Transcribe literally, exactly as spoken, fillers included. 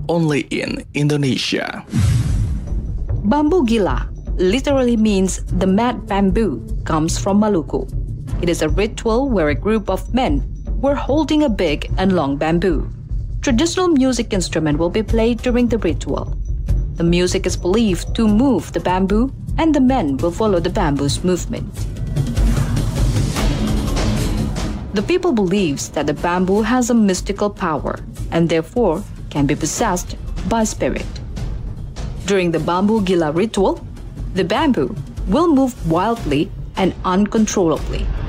only in Indonesia. Bambu Gila literally means the mad bamboo comes from Maluku. It is a ritual where a group of men were holding a big and long bamboo. Traditional music instrument will be played during the ritual. The music is believed to move the bamboo, and the men will follow the bamboo's movement. The people believes that the bamboo has a mystical power and therefore can be possessed by spirit. During the Bambu Gila ritual, the bamboo will move wildly and uncontrollably.